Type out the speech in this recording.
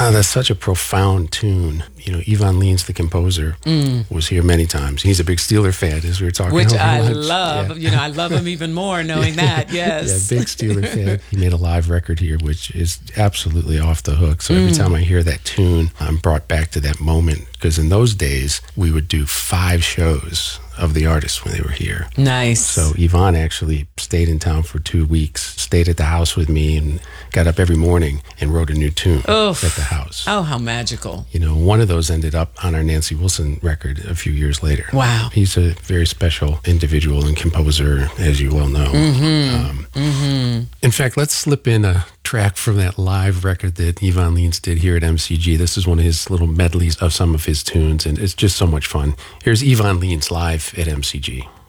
That's such a profound tune. You know, Yvonne Leans, the composer, was here many times. He's a big Steeler fan, as we were talking Which over I lunch. love. Yeah. You know, I love him even more knowing that, yes. Yeah, big Steeler fan. He made a live record here, which is absolutely off the hook. So every time I hear that tune, I'm brought back to that moment. Because in those days, we would do 5 shows of the artists when they were here. Nice. So Yvonne actually stayed in town for 2 weeks, stayed at the house with me, and got up every morning and wrote a new tune at the house. Oh, how magical. You know, one of those ended up on our Nancy Wilson record a few years later. Wow. He's a very special individual and composer, as you well know. In fact, let's slip in a track from that live record that Yvonne Leans did here at MCG. This is one of his little medleys of some of his tunes, and it's just so much fun. Here's Yvonne Leans live at MCG.